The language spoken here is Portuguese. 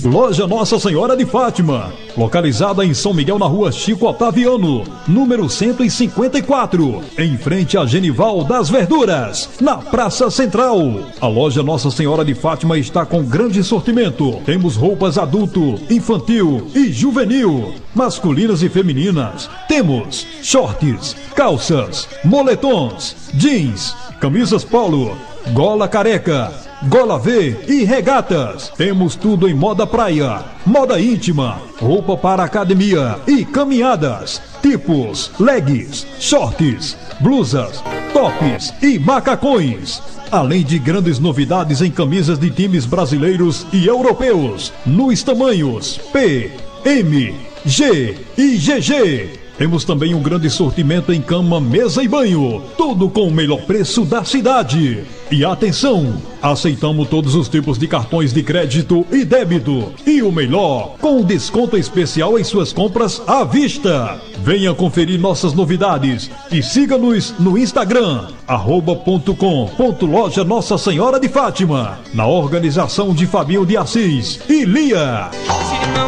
Loja Nossa Senhora de Fátima, localizada em São Miguel, na rua Chico Otaviano, número 154, em frente a Genival das Verduras, na Praça Central. A Loja Nossa Senhora de Fátima está com grande sortimento. Temos roupas adulto, infantil e juvenil, masculinas e femininas. Temos shorts, calças, moletons, jeans, camisas polo, gola careca, gola V e regatas. Temos tudo em moda praia, moda íntima, roupa para academia e caminhadas, tipos leggings, shorts, blusas, tops e macacões. Além de grandes novidades em camisas de times brasileiros e europeus, nos tamanhos P, M, G e GG. Temos também um grande sortimento em cama, mesa e banho, tudo com o melhor preço da cidade. E atenção, aceitamos todos os tipos de cartões de crédito e débito. E o melhor, com desconto especial em suas compras à vista. Venha conferir nossas novidades e siga-nos no Instagram, @.com.loja Nossa Senhora de Fátima, na organização de Fabinho de Assis e Lia.